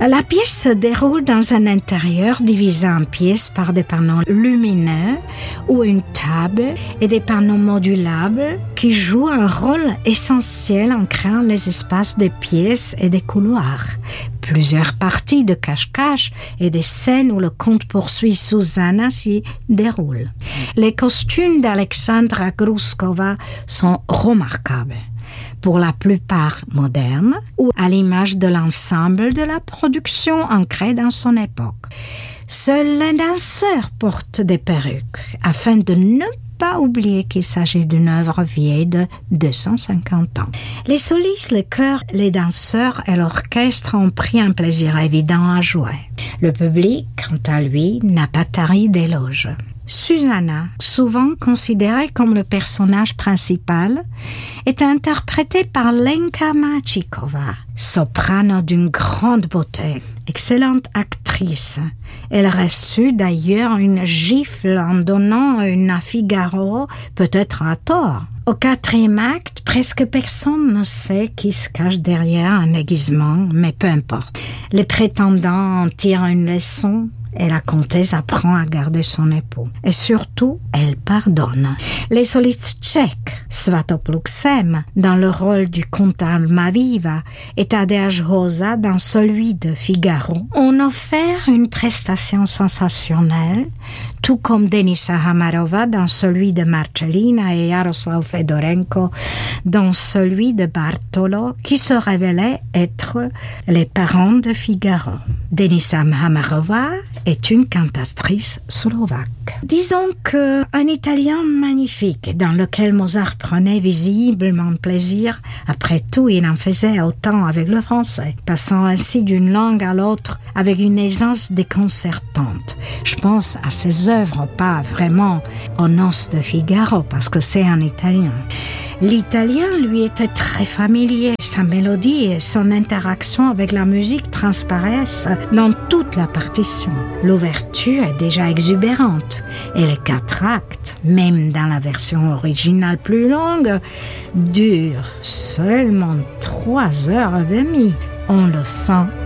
La pièce se déroule dans un intérieur divisé en pièces par des panneaux lumineux ou une table et des panneaux modulables qui jouent un rôle essentiel en créant les espaces des pièces et des couloirs. Plusieurs parties de cache-cache et des scènes où le conte poursuit Susanna s'y déroulent. Les costumes d'Alexandra Gruskova sont remarquables, pour la plupart modernes ou à l'image de l'ensemble de la production ancrée dans son époque. Seuls les danseurs portent des perruques afin de ne pas oublier qu'il s'agit d'une œuvre vieille de 250 ans. Les solistes, les chœurs, les danseurs et l'orchestre ont pris un plaisir évident à jouer. Le public, quant à lui, n'a pas tari d'éloges. Susanna, souvent considérée comme le personnage principal, est interprétée par Lenka Machikova, soprano d'une grande beauté, excellente actrice. Elle reçut d'ailleurs une gifle en donnant une à Figaro, peut-être à tort. Au 4e acte, presque personne ne sait qui se cache derrière un aiguisement, mais peu importe. Les prétendants en tirent une leçon et la comtesse apprend à garder son époux. Et surtout, elle pardonne. Les solistes tchèques, Svatopluk Sem, dans le rôle du comte Almaviva, et Tadeusz Rosa dans celui de Figaro, ont offert une prestation sensationnelle, tout comme Denisa Hamarova dans celui de Marcellina et Jaroslav Fedorenko dans celui de Bartolo, qui se révélaient être les parents de Figaro. Denisa Hamarova est une cantatrice slovaque. Disons qu'un Italien magnifique dans lequel Mozart prenait visiblement plaisir. Après tout, il en faisait autant avec le français, passant ainsi d'une langue à l'autre avec une aisance déconcertante. Je pense à ses œuvres, pas vraiment aux Noces de Figaro, parce que c'est en italien. L'italien lui était très familier. Sa mélodie et son interaction avec la musique transparaissent dans toute la partition. L'ouverture est déjà exubérante et les 4 actes, même dans la version originale plus longue, durent seulement 3 heures et demie. On le sent